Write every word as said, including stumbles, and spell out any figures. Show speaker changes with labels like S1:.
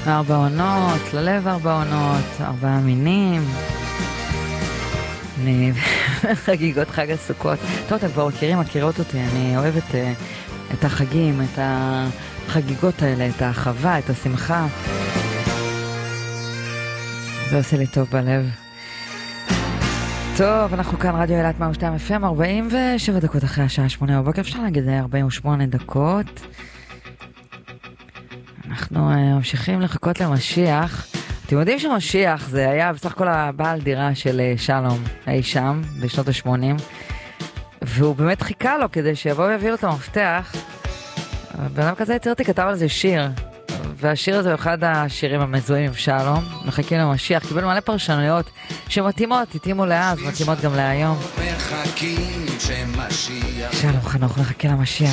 S1: ארבע עונות, ללב ארבע עונות, ארבעה מינים. אני חגיגות חג הסוכות. טוב, אתם כבר מכירים, מכירות אותי, אני אוהבת uh, את החגים, את החגיגות האלה, את האהבה, את השמחה. זה עושה לי טוב בלב. טוב, אנחנו כאן רדיו אילת מאה ושתיים אף אם, ארבעים ושבע דקות אחרי השעה שמונה בבוקר, אפשר להגיד ארבעים ושמונה דקות. אנחנו uh, ממשיכים לחכות למשיח. אתם יודעים שמשיח זה היה בסך הכל הבעל דירה של uh, שלום, אי שם, בשנות ה-שמונים, והוא באמת חיכה לו כדי שיבוא ויביא לו את המפתח. בנם כזה יצירתי כתב על זה שיר, והשיר הזה הוא אחד השירים המזוהים עם שלום, מחכים למשיח, קיבל מלא פרשנויות שמתאימות, התאימו לאז, מתאימות גם להיום. שלום חנוך, מחכה למשיח.